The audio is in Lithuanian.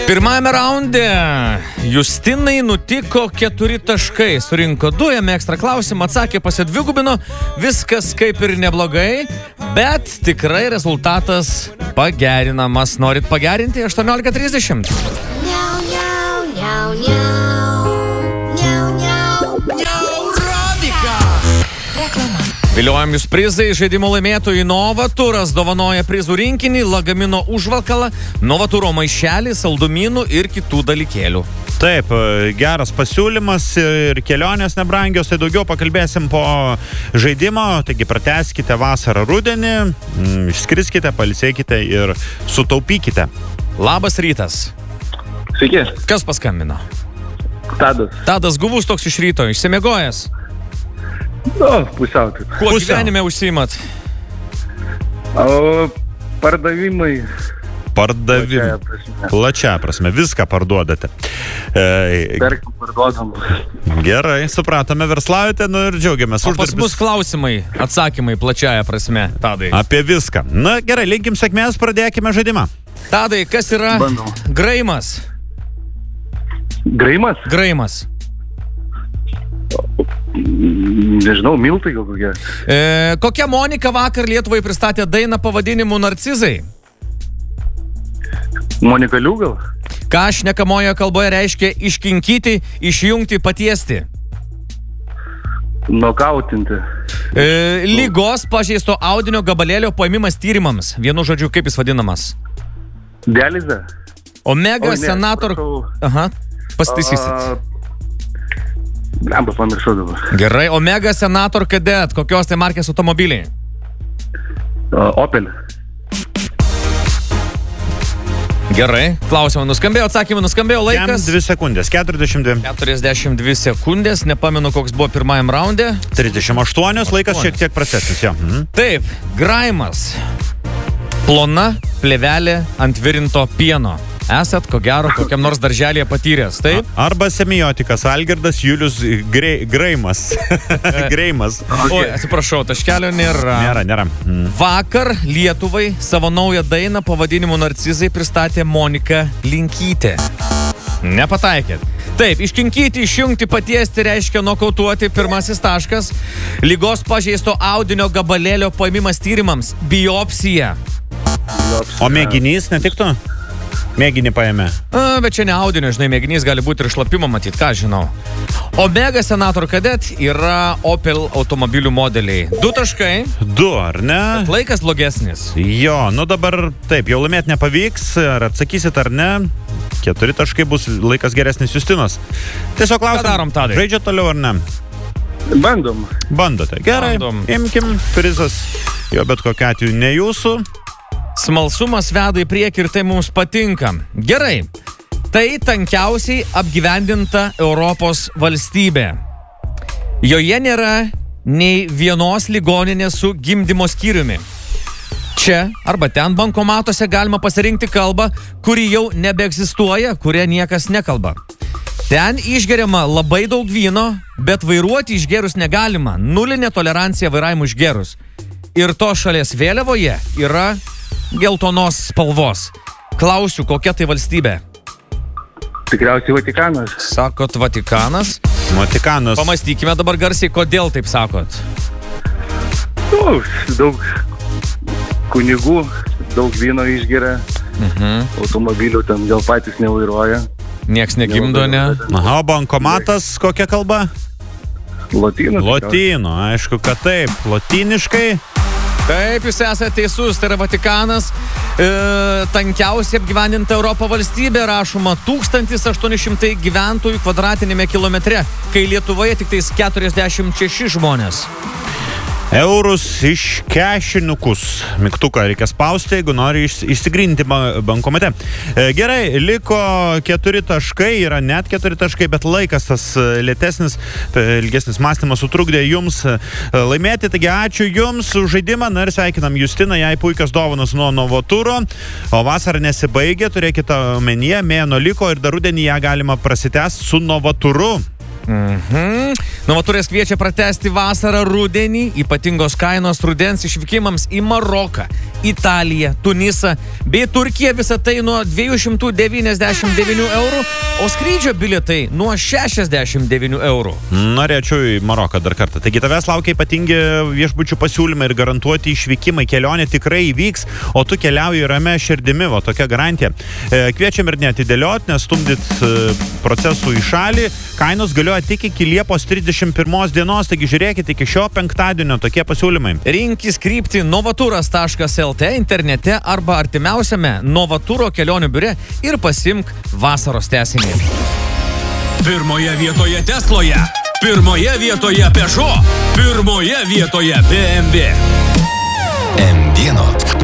Pirmajame raunde Justinai nutiko 4 taškai, surinko 2, jame ekstra klausimą, atsakė, pasidvigubino, viskas kaip ir neblogai, bet tikrai rezultatas pagerinamas. Norit pagerinti? 18:30. Viliojam jūs prizai, žaidimo laimėtojai Novaturas dovanoja prizų rinkinį, lagamino užvalkalą, Novaturo maišelį, saldumynų ir kitų dalykėlių. Taip, geras pasiūlymas ir kelionės nebrangios, tai daugiau pakalbėsim po žaidimo, taigi pratęskite vasarą rudenį, išskriskite, pailsėkite ir sutaupykite. Labas rytas. Sveiki. Kas paskambino? Tadas. Tadas guvus toks iš ryto, išsimiegojęs. Pusiau taip. Kuo gyvenime užsiimat? Pardavimai. Plačia prasme, viską parduodate. Perkam, parduodam. Gerai, supratome, verslaujate, ir džiaugiamės. O pas mus klausimai, atsakymai plačiaja prasme, Tadai. Apie viską. Na gerai, linkim sėkmės, pradėkime žaidimą. Tadai, kas yra graimas? Graimas? Graimas. Nežinau, miltai gal kokie. Kokia Monika vakar Lietuvai pristatė dainą pavadinimu Narcizai? Monika Liu gal? Ką šnekamojoje kalboje reiškia iškinkyti, išjungti, patiesti? Nokautinti. Lygos pažeisto audinio gabalėlio paėmimas tyrimams. Vienu žodžiu, kaip jis vadinamas? Dializė. Omega senator... Aha, pasitaisysit. Lemba, pamiršau dabar. Gerai, Omega senator Cadet. Kokios tai markės automobiliai? Opel. Gerai, klausimą nuskambėjo, atsakymą nuskambėjo, laikas. 2 sekundės, 42. 42 sekundės, nepamenu, koks buvo pirmajam raunde. 38, laikas šiek tiek prastesnis, jo. Taip, graimas. Plona plėvelė ant virinto pieno. Esat, ko gero, kokiam nors darželėje patyręs, taip? Arba semiotikas Algirdas Julius Greimas. Greimas. Oi, atsiprašau, taškelio nėra. Nėra. Vakar Lietuvai savo naują dainą pavadinimu Narcizai pristatė Monika Linkytė. Nepataikėt. Taip, iškinkyti, išjungti, patiesti reiškia nokautuoti, pirmasis taškas. Lygos pažeisto audinio gabalėlio paėmimas tyrimams. Biopsija. O mėginys netiktų? Mėginį paėmė. Bet čia ne audinio, žinai, mėginys gali būti ir šlapimo matyt, ką žinau. Omega senator Cadet yra Opel automobilių modeliai. 2 taškai. 2, ar ne? Laikas blogesnis. Jo, dabar taip, jau laimėti nepavyks, ar atsakysit ar ne. 4 taškai bus, laikas geresnis Justinas. Tiesiog klausim. Ką darom, Tadai? Žaidžia toliau ar ne? Bandom. Bandote. Gerai, imkim prizas. Jo, bet kokiu atveju ne jūsų. Smalsumas veda į priekį ir tai mums patinka. Gerai, tai tankiausiai apgyvendinta Europos valstybė. Joje nėra nei vienos ligoninės su gimdymo skyriumi. Čia arba ten bankomatuose galima pasirinkti kalbą, kuri jau nebeegzistuoja, kuria niekas nekalba. Ten išgeriama labai daug vyno, bet vairuoti išgerus negalima. Nulinė tolerancija vairavimui išgerus. Ir to šalies vėliavoje yra geltonos spalvos. Klausiu, kokia tai valstybė? Tikriausiai Vatikanas. Sakot, Vatikanas? Vatikanas. Pamastykime dabar garsiai, kodėl taip sakot. Daug kunigų, daug vyno išgeria. Automobilių ten gal patys nevairuoja. Nieks negimdo, ne? Aha, bankomatas kokia kalba? Lotynų. Lotynų, aišku, kad taip. Lotyniškai. Taip, jūs esate teisus, tai yra Vatikanas. Tankiausiai apgyvendinta Europo valstybė, rašoma 1800 gyventojų kvadratinėme kilometre, kai Lietuvoje tik tais 46 žmonės. Eurus iš kešinukus. Mygtuką reikia spausti, jeigu nori išsigrinti bankomate. Gerai, liko 4 taškai, yra net 4 taškai, bet laikas tas lėtesnis, ilgesnis mąstymas sutrukdė jums laimėti. Taigi ačiū jums už žaidimą, ir sveikinam Justiną, jai puikios dovanos nuo Novaturo. O vasara nesibaigė, turėkite omenyje, mėnuo liko ir dar rudenį ją galima prasitęsti su Novaturu. Novaturas kviečia pratęsti vasarą rudenį, ypatingos kainos rudens išvykimams į Maroką, Italiją, Tunisą bei Turkiją, visą tai nuo 299 eurų, o skrydžio bilietai nuo 69 eurų. Norėčiau į Maroką dar kartą. Taigi tavęs laukia ypatingi viešbučių pasiūlymai ir garantuoti išvykimai. Kelionė tikrai įvyks, o tu keliauji ramia širdimi, va tokia garantija. Kviečiam ir neatidėliot, nestumdyt procesų į šalį. Kainos galioja tik iki Liepos 31 dienos, taigi žiūrėkite iki šio penktadienio tokie pasiūlymai. Rinkis kryptį novaturas.lt internete arba artimiausiame Novaturo kelionių biure ir pasimk vasaros tęsinį. Pirmoje vietoje Tesloje, pirmoje vietoje Peugeot, pirmoje vietoje BMW. M1